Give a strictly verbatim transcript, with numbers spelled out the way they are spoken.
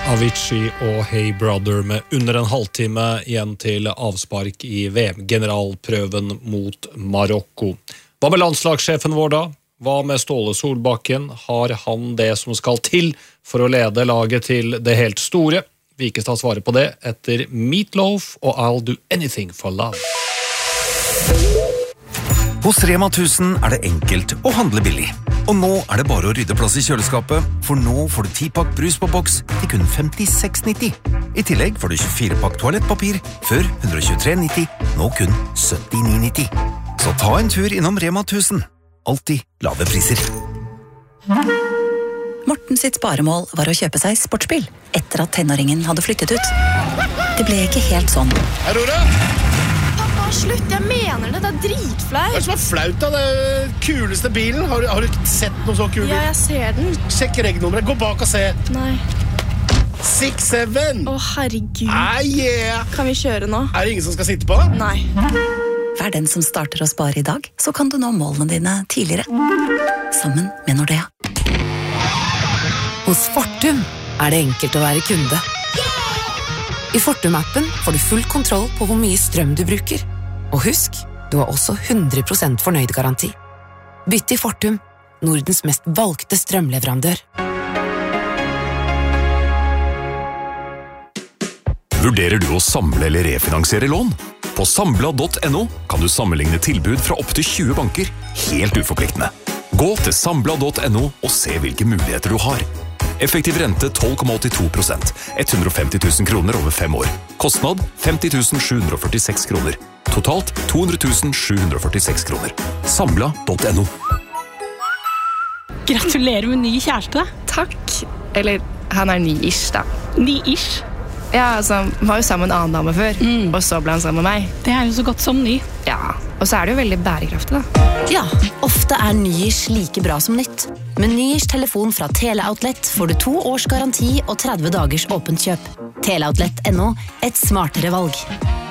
Avicii og Hey Brother med under en halvtime igjen til avspark i V M-generalprøven mot Marokko. Hva med landslagssjefen vår da? Hva med Ståle Solbakken? Har han det som skal til for å lede laget til det helt store? Vikestad svarer på det etter Meatloaf og I'll Do Anything for Love. Hos Rema tusen er det enkelt å handle billig. Og nå er det bare å rydde plass i kjøleskapet, for nå får du ti pakk brus på boks til kun femtiseks nitti. I tillegg får du tjuefire pakk toalettpapir, før ett hundre og tjuetre nitti, nå kun syttini nitti. Så ta en tur innom Rema tusen. Alltid lave priser. Morten sitt sparemål var å kjøpe seg sportsbil, etter at tenåringen hadde flyttet ut. Det ble ikke helt sånn. Aurora! Slutt, jeg mener det, det er dritflaut. Hva er det som er flaut da? Det kuleste bilen? Har du, har du sett noe så kul bil? Ja, jeg ser den. Sjekk regnummeret, gå bak og se. Nei. seks syv. Å, herregud. Ah, yeah. Kan vi kjøre nå? Er det ingen som skal sitte på? Nei. Vær den som starter å spare i dag, så kan du nå målene dine tidligere. Sammen med Nordea. Hos Fortum er det enkelt å være kunde. I Fortum-appen får du full kontroll på hvor mye strøm du bruker. Og husk, du har også hundre prosent fornøyd-garanti. Bytt til Fortum, Nordens mest valgte strømleverandør. Vurderer du å samle eller refinansiere lån? På Sambla punktum no kan du sammenligne tilbud fra opp til tjue banker, helt uforpliktende. Gå til Sambla punktum no og se hvilke muligheter du har. Effektiv rente tolv komma åttito prosent, ett hundre og femti tusen kroner over fem år. Kostnad femti tusen sju hundre og førtiseks kroner. Totalt to hundre tusen sju hundre og førtiseks kroner. Sambla punktum no. Gratulerer med ny kjæreste. Takk. Eller, han er ny-ish da. Ny-ish? Ja, altså, han var jo sammen med en annen dame før, mm. og så ble han sammen med meg. Det er jo så godt som ny. Ja, og så er det jo veldig bærekraftig da. Ja, ofte er ny-ish like bra som nytt. Med ny-ish telefon fra Teleoutlet får du to års garanti og tretti dagers åpent kjøp. Teleoutlet punktum no, et smartere valg.